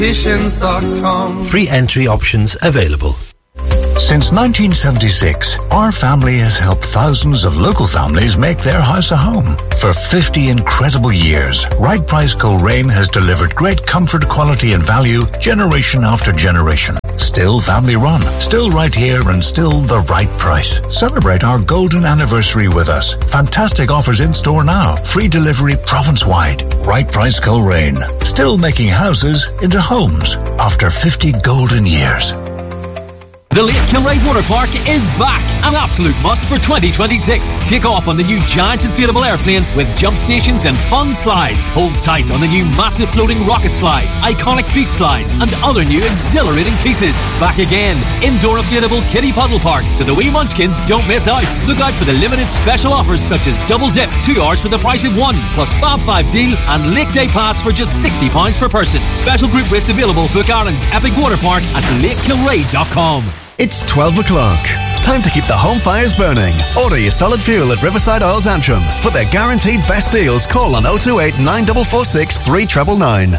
Free entry options available. Since 1976, our family has helped thousands of local families make their house a home. For 50 incredible years, Right Price Coleraine has delivered great comfort, quality and value generation after generation. Still family run, still right here and still the right price. Celebrate our golden anniversary with us. Fantastic offers in store now. Free delivery province-wide. Right Price Coleraine. Still making houses into homes after 50 golden years. The Lake Kilray Water Park is back, an absolute must for 2026. Take off on the new giant inflatable airplane with jump stations and fun slides. Hold tight on the new massive floating rocket slide, iconic beast slides, and other new exhilarating pieces. Back again, indoor inflatable kiddie puddle park, so the wee munchkins don't miss out. Look out for the limited special offers such as double dip, 2 hours for the price of 1, plus Fab 5 deal and Lake Day Pass for just £60 per person. Special group rates available. Book Ireland's Epic Water Park at lakekilray.com. It's 12 o'clock. Time to keep the home fires burning. Order your solid fuel at Riverside Oils Antrim. For their guaranteed best deals, call on 028 9446 3999.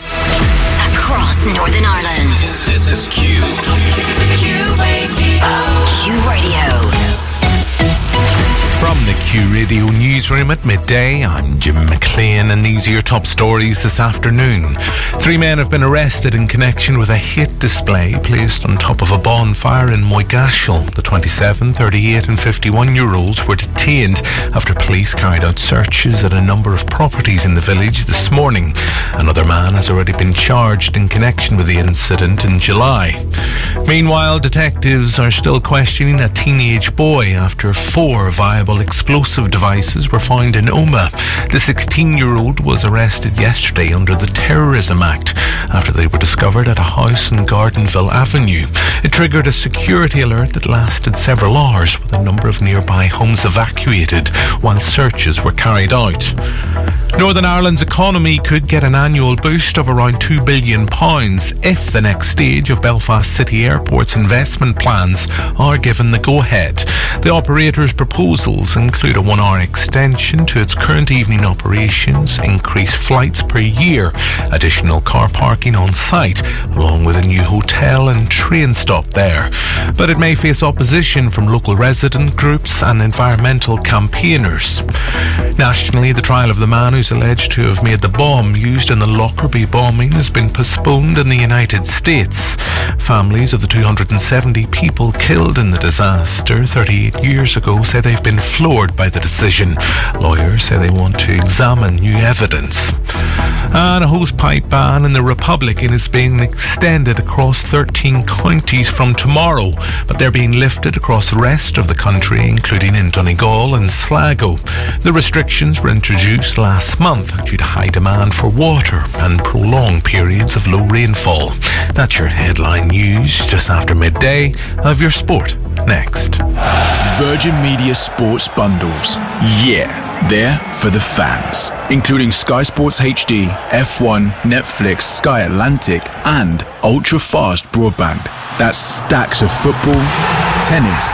Across Northern Ireland. This is Q. Q Radio. Q Radio. From the Q Radio newsroom at midday, I'm Jim McLean, and these are your top stories this afternoon. 3 men have been arrested in connection with a hate display placed on top of a bonfire in Moygashel. The 27, 38 and 51-year-olds were detained after police carried out searches at a number of properties in the village this morning. Another man has already been charged in connection with the incident in July. Meanwhile, detectives are still questioning a teenage boy after 4 viable explosive devices were found in Omagh. The 16-year-old was arrested yesterday under the Terrorism Act after they were discovered at a house in Gardenville Avenue. It triggered a security alert that lasted several hours, with a number of nearby homes evacuated while searches were carried out. Northern Ireland's economy could get an annual boost of around £2 billion if the next stage of Belfast City Airport's investment plans are given the go-ahead. The operator's proposals include a 1-hour extension to its current evening operations, increased flights per year, additional car parking on site, along with a new hotel and train stop there. But it may face opposition from local resident groups and environmental campaigners. Nationally, the trial of the man who's alleged to have made the bomb used in the Lockerbie bombing has been postponed in the United States. Families of the 270 people killed in the disaster 38 years ago say they've been floored by the decision. Lawyers say they want to examine new evidence. And a hosepipe ban in the Republican is being extended across 13 counties from tomorrow, but they're being lifted across the rest of the country, including in Donegal and Sligo. The restrictions were introduced last month due to high demand for water and prolonged periods of low rainfall. That's your headline news just after midday. Have your sport next. Virgin Media Sports Bundles. Yeah, they're for the fans. Including Sky Sports HD, F1, Netflix, Sky Atlantic, and ultra-fast broadband. That's stacks of football, tennis,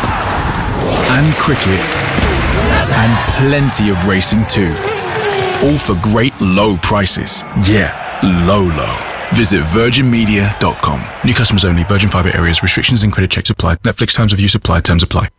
and cricket, and plenty of racing too. All for great low prices. Yeah, low. Visit virginmedia.com. New customers only. Virgin Fibre areas. Restrictions and credit checks apply. Netflix terms of use apply. Terms apply.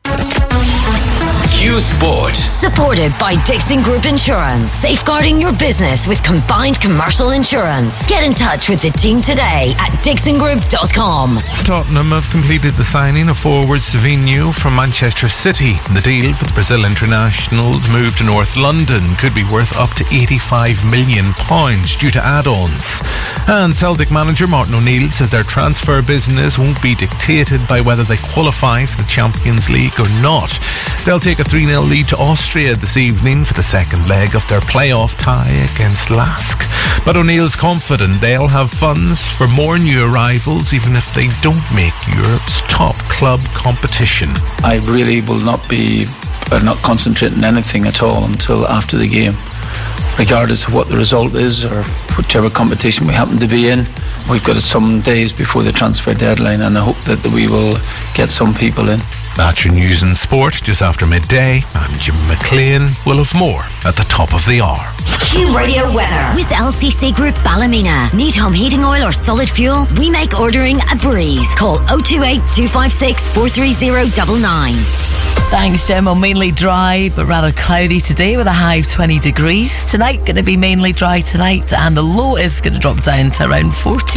Q Sport. Supported by Dixon Group Insurance. Safeguarding your business with combined commercial insurance. Get in touch with the team today at dixongroup.com. Tottenham have completed the signing of forward Savinho from Manchester City. The deal for the Brazil international's move to North London could be worth up to £85 million due to add-ons. And Celtic manager Martin O'Neill says their transfer business won't be dictated by whether they qualify for the Champions League or not. They'll take a 3-0 lead to Austria this evening for the second leg of their playoff tie against Lask. But O'Neill's confident they'll have funds for more new arrivals even if they don't make Europe's top club competition. I really will not concentrating on anything at all until after the game. Regardless of what the result is or whichever competition we happen to be in, we've got some days before the transfer deadline, and I hope that we will get some people in. That's your news and sport just after midday. I'm Jim McLean. We'll have more at the top of the hour. Q Radio weather with LCC Group Ballymena. Need home heating oil or solid fuel? We make ordering a breeze. Call 028 256 43099. Thanks, Jim. Well, mainly dry but rather cloudy today with a high of 20 degrees. Tonight going to be mainly dry tonight, and the low is going to drop down to around 14.